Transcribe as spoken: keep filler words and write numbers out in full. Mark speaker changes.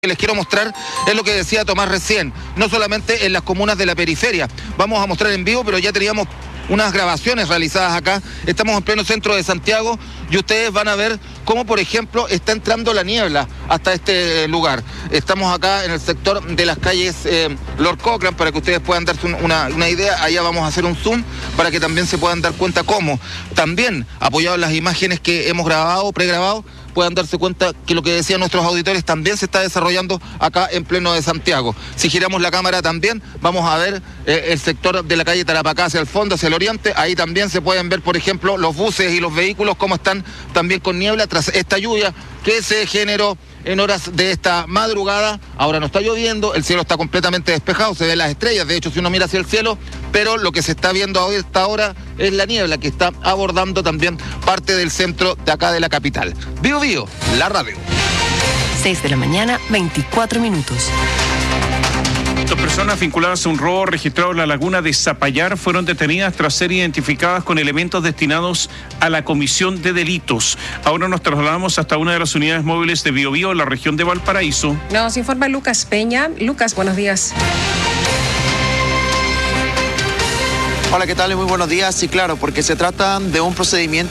Speaker 1: que les quiero mostrar es lo que decía Tomás recién, no solamente en las comunas de la periferia. Vamos a mostrar en vivo, pero ya teníamos unas grabaciones realizadas acá. Estamos en pleno centro de Santiago y ustedes van a ver cómo, por ejemplo, está entrando la niebla hasta este lugar. Estamos acá en el sector de las calles eh, Lord Cochrane, para que ustedes puedan darse un, una, una idea. Allá vamos a hacer un zoom para que también se puedan dar cuenta cómo. También, apoyados en las imágenes que hemos grabado, pregrabado, puedan darse cuenta que lo que decían nuestros auditores también se está desarrollando acá en pleno de Santiago. Si giramos la cámara también, vamos a ver eh, el sector de la calle Tarapacá hacia el fondo, hacia el oriente. Ahí también se pueden ver, por ejemplo, los buses y los vehículos, cómo están también con niebla tras esta lluvia que se generó en horas de esta madrugada. Ahora no está lloviendo, el cielo está completamente despejado, se ven las estrellas, de hecho si uno mira hacia el cielo, pero lo que se está viendo a esta hora es la niebla que está abordando también parte del centro de acá de la capital. Bio Bio, la radio.
Speaker 2: seis de la mañana, veinticuatro minutos.
Speaker 3: Dos personas vinculadas a un robo registrado en la laguna de Zapallar fueron detenidas tras ser identificadas con elementos destinados a la comisión de delitos. Ahora nos trasladamos hasta una de las unidades móviles de Bio Bio en la región de Valparaíso.
Speaker 4: Nos informa Lucas Peña. Lucas, buenos días.
Speaker 5: Hola, ¿qué tal? Muy buenos días. Sí, claro, porque se trata de un procedimiento